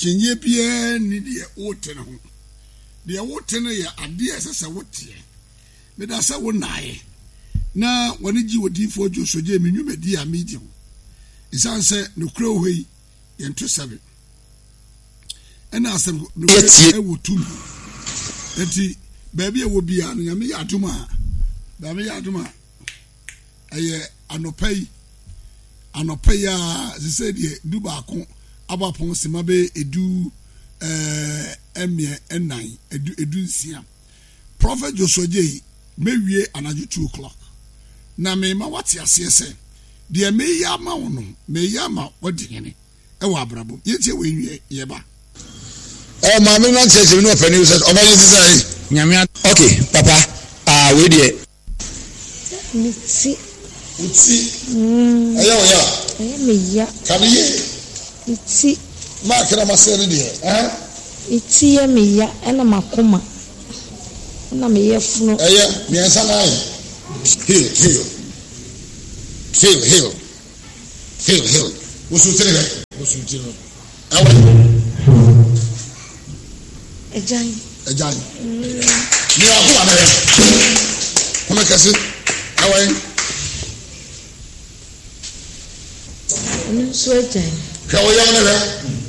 akyenye bia ni de wote no ho de wote no ya ade asesa wote me da sa wo nae na woni gi wodifo Josoje menwumadi a medi ho isan se no kro hoi yento 7 ena asem no e wotum enti baabi e wo bia no nyame ya adoma baabi ya adoma eye anopai a se de dubaako abapon simabe edu emie enan edu nsia Prophet Josoje mewie anaju 2 o'clock na me ma wate asese de me ya ma wono me ya ma odihene e wa abrabo yetie we nwie ye ba ma me nan church no opani say o ma yesi say nyame okay papa we dey Mitsi ayo ya me ya kaniye Mitsi ma kira masere dey Itsi ya me ya ena makoma na me ye funu mi ansa na heal Usutire awa Ejai ni abu ana kuma kasi awa ni so ejai ka o ya na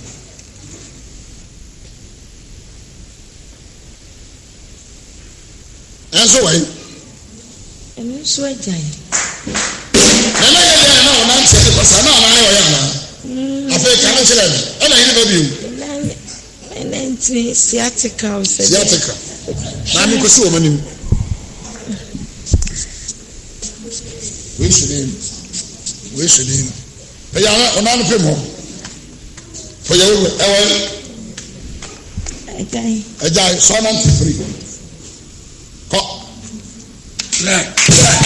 enso wai ni so ejai na ona nche ko sa na ayo ya na afa ka na chira ana yin ba biu Nanti sciatica na mi ko si o manim we should ya ona no pem ho for ya we ejai so na free ko